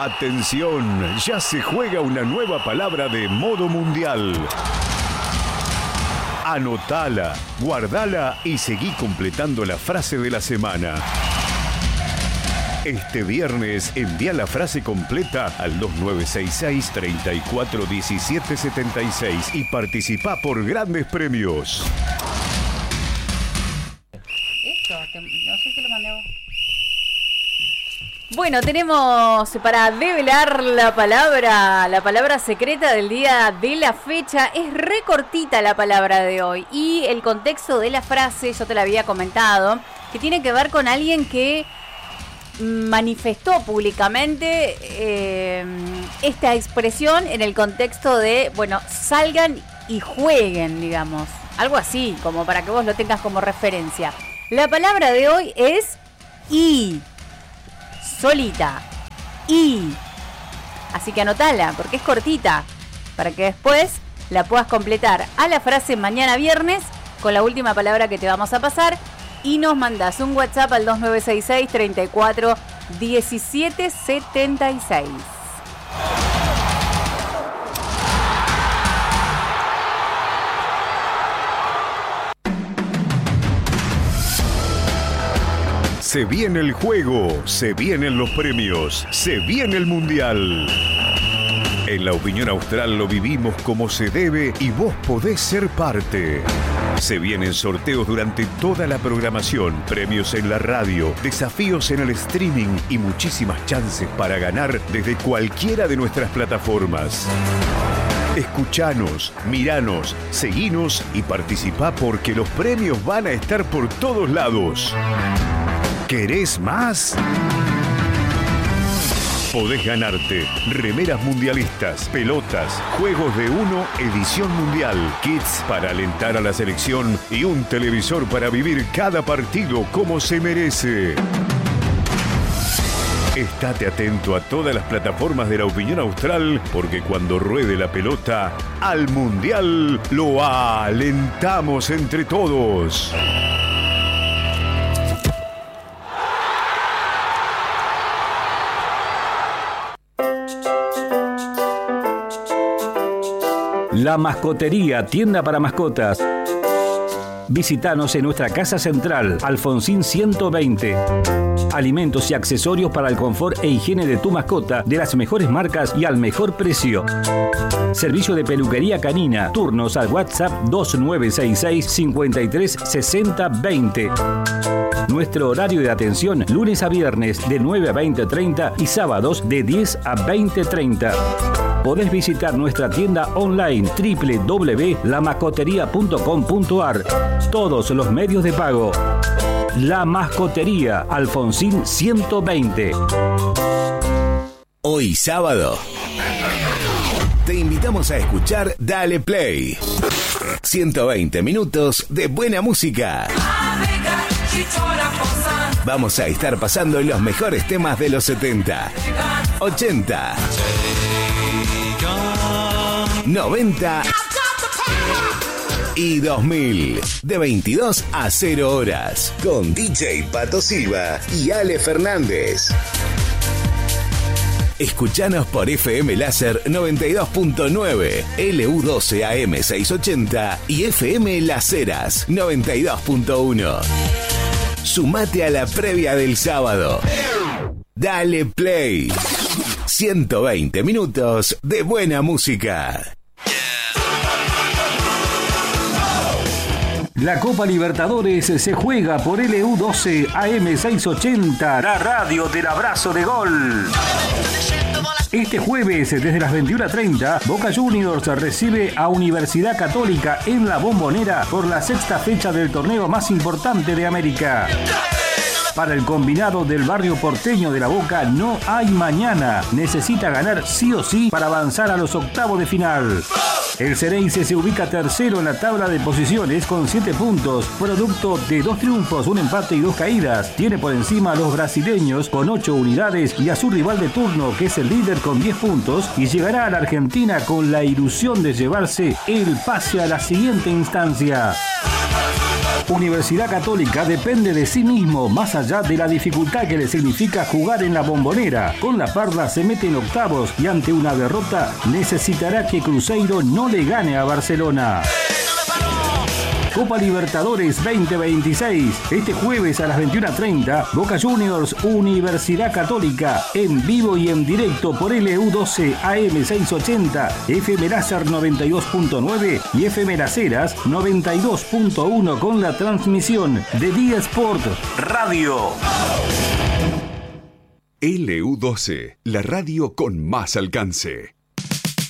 Atención, ya se juega una nueva palabra de modo mundial. Anotala, guardala y seguí completando la frase de la semana. Este viernes envía la frase completa al 2966 341776 y participa por grandes premios. No sé si lo mandé a vos. Bueno, tenemos para develar la palabra secreta del día de la fecha. Es re cortita la palabra de hoy y el contexto de la frase, yo te la había comentado, que tiene que ver con alguien que manifestó públicamente esta expresión en el contexto de, bueno, salgan y jueguen, digamos. Algo así, como para que vos lo tengas como referencia. La palabra de hoy es y. Solita. Y. Así que anotala, porque es cortita, para que después la puedas completar a la frase mañana viernes con la última palabra que te vamos a pasar y nos mandás un WhatsApp al 2966 34 17 76. Se viene el juego, se vienen los premios, se viene el mundial. En La Opinión Austral lo vivimos como se debe y vos podés ser parte. Se vienen sorteos durante toda la programación, premios en la radio, desafíos en el streaming y muchísimas chances para ganar desde cualquiera de nuestras plataformas. Escuchanos, miranos, seguinos y participá porque los premios van a estar por todos lados. ¿Querés más? Podés ganarte remeras mundialistas, pelotas, juegos de uno, edición mundial, kits para alentar a la selección y un televisor para vivir cada partido como se merece. Estate atento a todas las plataformas de La Opinión Austral porque cuando ruede la pelota, al mundial lo alentamos entre todos. La Mascotería, tienda para mascotas. Visítanos en nuestra casa central, Alfonsín 120. Alimentos y accesorios para el confort e higiene de tu mascota de las mejores marcas y al mejor precio. Servicio de peluquería canina. Turnos al WhatsApp 2966 53 60 20. Nuestro horario de atención lunes a viernes de 9 a 20:30 y sábados de 10 a 20:30. Podés visitar nuestra tienda online www.lamascoteria.com.ar. Todos los medios de pago. La Mascotería, Alfonsín 120. Hoy sábado te invitamos a escuchar Dale Play. 120 minutos de buena música. Vamos a estar pasando los mejores temas de los 70, 80, 90 y 2000, de 22 a 0 horas, con DJ Pato Silva y Ale Fernández. Escuchanos por FM Láser 92.9, LU12 AM 680 y FM Las Heras 92.1. Sumate a la previa del sábado. Dale Play. 120 minutos de buena música. La Copa Libertadores se juega por LU12 AM 680, la radio del abrazo de gol. Este jueves, desde las 21:30, Boca Juniors recibe a Universidad Católica en La Bombonera por la sexta fecha del torneo más importante de América. Para el combinado del barrio porteño de La Boca no hay mañana. Necesita ganar sí o sí para avanzar a los octavos de final. El Xeneize se ubica tercero en la tabla de posiciones con 7 puntos, producto de 2 triunfos, un empate y 2 caídas. Tiene por encima a los brasileños con 8 unidades y a su rival de turno, que es el líder con 10 puntos, y llegará a la Argentina con la ilusión de llevarse el pase a la siguiente instancia. Universidad Católica depende de sí mismo, más allá de la dificultad que le significa jugar en la Bombonera. Con la Parda se mete en octavos y ante una derrota necesitará que Cruzeiro no le gane a Barcelona. Copa Libertadores 2026. Este jueves a las 21:30, Boca Juniors, Universidad Católica, en vivo y en directo por LU12 AM 680, FM Láser 92.9 y FM Las Heras 92.1 con la transmisión de Día Sport Radio. LU12, la radio con más alcance.